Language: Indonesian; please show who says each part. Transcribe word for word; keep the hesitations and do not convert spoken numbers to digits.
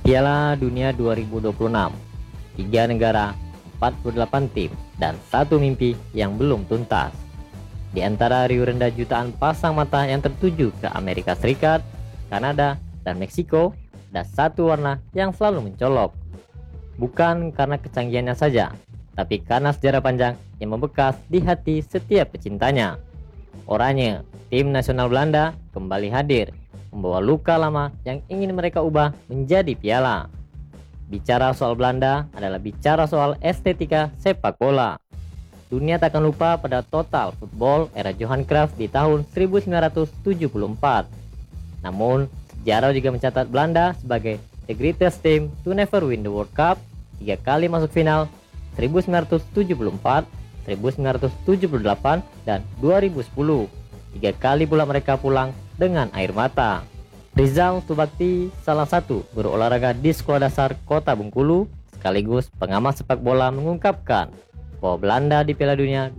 Speaker 1: Piala Dunia dua ribu dua puluh enam, tiga negara, empat puluh delapan tim, dan satu mimpi yang belum tuntas. Di antara riuh rendah jutaan pasang mata yang tertuju ke Amerika Serikat, Kanada, dan Meksiko, ada satu warna yang selalu mencolok. Bukan karena kecanggihannya saja, tapi karena sejarah panjang yang membekas di hati setiap pecintanya. Oranye, tim nasional Belanda, kembali hadir, membawa luka lama yang ingin mereka ubah menjadi piala. Bicara soal Belanda adalah bicara soal estetika sepak bola. Dunia takkan lupa pada total football era Johan Cruyff di tahun seribu sembilan ratus tujuh puluh empat. Namun, sejarah juga mencatat Belanda sebagai the greatest team to never win the World Cup, tiga kali masuk final, seribu sembilan ratus tujuh puluh empat, seribu sembilan ratus tujuh puluh delapan, dan dua ribu sepuluh. Tiga kali pula mereka pulang dengan air mata. Rizal Subakti, salah satu guru olahraga di Sekolah Dasar Kota Bengkulu, sekaligus pengamat sepak bola, mengungkapkan bahwa Belanda di Piala Dunia